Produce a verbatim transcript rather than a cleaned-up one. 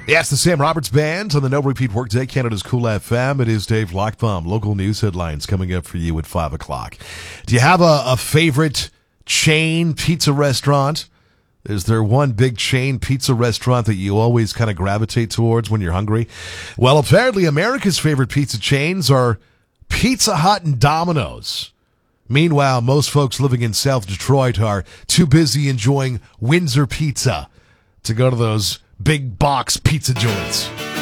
Yeah, it's the Sam Roberts Band on the No Repeat Workday, Canada's Cool F M. It is Dave Lockbaum. Local news headlines coming up for you at five o'clock. Do you have a, a favorite chain pizza restaurant? Is there one big chain pizza restaurant that you always kind of gravitate towards when you're hungry? Well, apparently America's favorite pizza chains are Pizza Hut and Domino's. Meanwhile, most folks living in South Detroit are too busy enjoying Windsor pizza to go to those big box pizza joints.